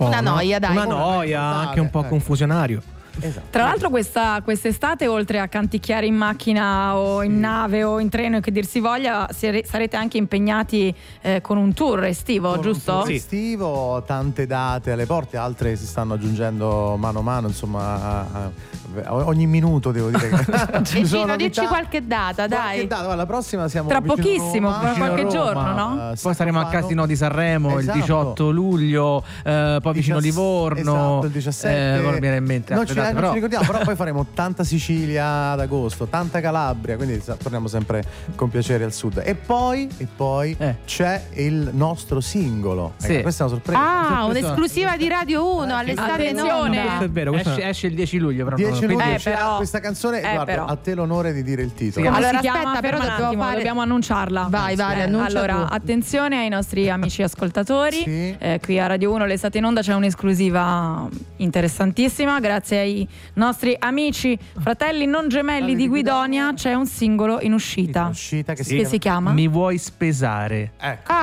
po'. Una noia, dai. Una noia, anche un po' confusionario. Esatto. Tra l'altro quest'estate, oltre a canticchiare in macchina o in nave o in treno, che dir si voglia, sarete anche impegnati con un tour estivo, giusto? Un tour estivo, tante date alle porte, altre si stanno aggiungendo mano a mano, insomma ogni minuto devo dire che ci sono Gino, dici novità. qualche data, dai. La prossima siamo Tra vicino pochissimo, Roma, fra qualche vicino Roma, giorno, no? Poi saremo al Casino di Sanremo Esatto. il 18 luglio, poi vicino Livorno. Esatto, il 17. Non mi viene in mente non altre ci date, però. ricordiamo, però poi faremo tanta Sicilia ad agosto, tanta Calabria, quindi torniamo sempre con piacere al sud. E poi c'è il nostro singolo. Sì. Questa è una sorpresa. Un'esclusiva di Radio 1 all'estate in Attenzione. onda. Questo è vero, esce il 10 luglio, però 10 luglio quindi- uscirà però. questa canzone. Guarda, però. a te l'onore di dire il titolo. Come Allora, si chiama? aspetta, però Ferma un dobbiamo attimo, fare- dobbiamo annunciarla. Vai, annuncia allora, tu. attenzione ai nostri amici ascoltatori. Sì. Qui a Radio 1 l'estate in onda c'è un'esclusiva interessantissima. Grazie ai nostri amici fratelli non gemelli di Guidonia c'è un singolo in uscita. Uscita che Che si chiama? Mi vuoi spesare? Ecco.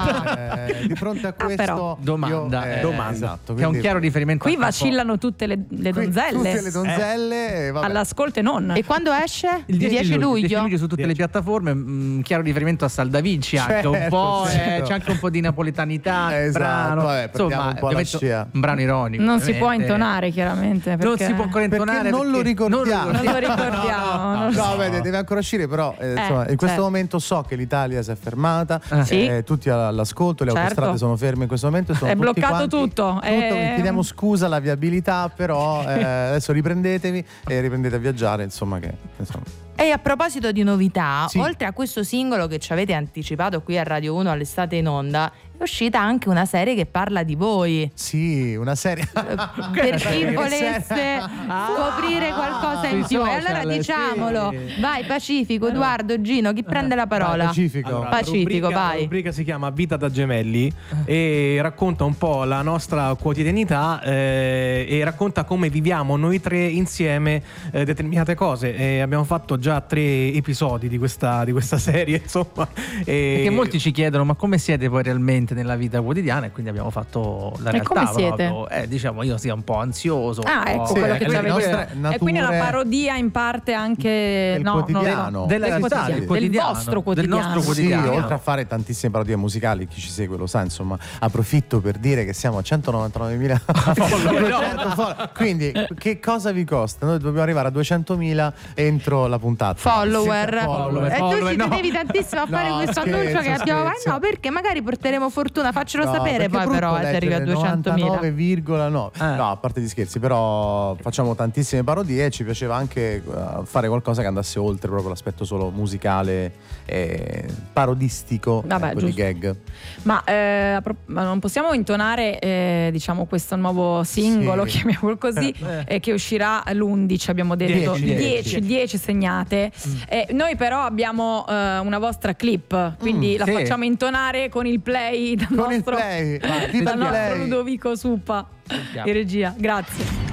Di fronte a questo però. Domanda, esatto, che è un quindi- chiaro riferimento Qui anche un po'. vacillano tutte le donzelle. Tutte le donzelle, vabbè. All'ascolto e non. E quando esce? Il 10 luglio. 10 luglio? luglio su tutte le piattaforme, chiaro riferimento a Saldavinci anche un po', certo. c'è anche un po' di napoletanità, Esatto, brano. vabbè, perdiamo un po' la ovviamente scia. un brano ironico. Non si può ovviamente. intonare, chiaramente. Non perché- si può ancora intonare Perché non lo ricordiamo. Non lo ricordiamo. non lo No, so. vede, deve ancora uscire, però insomma, in questo certo. momento so che l'Italia si è fermata, Sì. tutti all'ascolto, le Certo. autostrade sono ferme in questo momento, sono È tutti bloccato quanti- tutto. vi chiediamo scusa la viabilità, però adesso riprendetevi e riprendete a viaggiare, insomma che insomma. E a proposito di novità, Sì. oltre a questo singolo che ci avete anticipato qui a Radio 1 all'estate in onda, è uscita anche una serie che parla di voi. Sì, una serie Per chi volesse scoprire qualcosa in sui più. E social, allora diciamolo. sì. Vai, Pacifico, Edoardo, Gino, chi prende la parola? Pacifico. Allora, Pacifico, la vai. rubrica si chiama Vita da gemelli e racconta un po' la nostra quotidianità e racconta come viviamo noi tre insieme determinate cose. Abbiamo fatto già 3 episodi di questa serie, insomma. Perché molti ci chiedono: ma come siete poi realmente nella vita quotidiana? E quindi abbiamo fatto la E realtà. come siete? proprio. Diciamo io sia un po' ansioso. Ah, un ecco po'. quello che le ci avete nostre E quindi è una nature- parodia in parte anche del quotidiano. Della del realtà, quotidiano. del quotidiano, del vostro del quotidiano. nostro Sì, quotidiano. oltre a fare tantissime parodie musicali, chi ci segue lo sa, insomma, approfitto per dire che siamo a 199.000 follower. Quindi che cosa vi costa? Noi dobbiamo arrivare a 200.000 entro la puntata. Follower. Follower. E tu Follower, ci no. tenevi tantissimo a fare No, questo scherzo, annuncio che abbiamo. scherzo. No, perché magari porteremo fortuna, faccelo No, sapere perché poi è però brutto se arrivi a leggere 200.000. 99,9. No, a parte gli scherzi, però facciamo tantissime parodie e ci piaceva anche fare qualcosa che andasse oltre proprio l'aspetto solo musicale e parodistico, Vabbè, ecco, di giusto. gag. Ma non possiamo intonare diciamo questo nuovo singolo, Sì. chiamiamolo così, che uscirà l'11, abbiamo detto 10 segnate. Noi però abbiamo una vostra clip, quindi la sì. facciamo intonare con il play dal Con il nostro, play. dal Viva il nostro play. Ludovico Suppa in regia. Grazie.